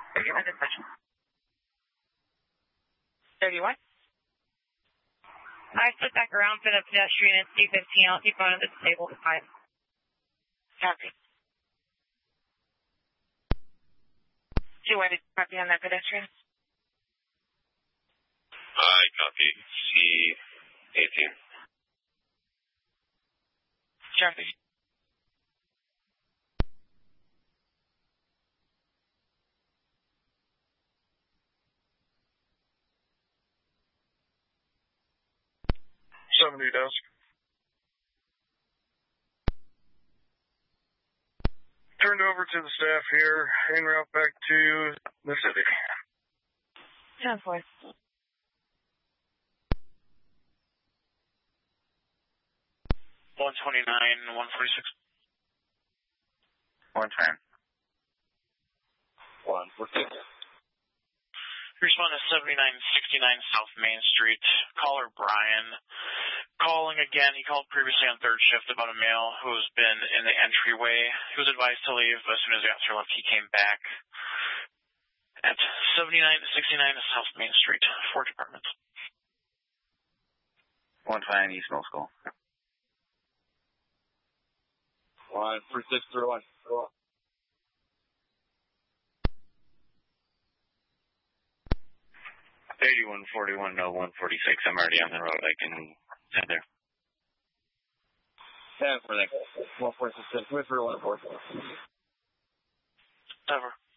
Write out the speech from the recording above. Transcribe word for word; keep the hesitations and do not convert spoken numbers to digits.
thirty-one, dispatch. thirty-one. I slip back around for the pedestrian at C fifteen. I'll keep on at the disabled side. Copy. Do you want to copy on that pedestrian? I copy. C eighteen. Traffic. seventy desk. Turned over to the staff here, en route back to the city. ten four. one twenty-nine, one forty-six. One ten. One forty-six. Respond to seventy-nine sixty-nine South Main Street. Caller Brian. Calling again. He called previously on third shift about a male who's been in the entryway. He was advised to leave, but as soon as the officer left, he came back. At seventy-nine sixty-nine South Main Street. Four departments. one twenty-nine East Middle School. One three six three one. eighty-one forty-one, no one forty-six. I'm already on the road. I can send there. ten for that. one forty-six. Wait for one four. Over.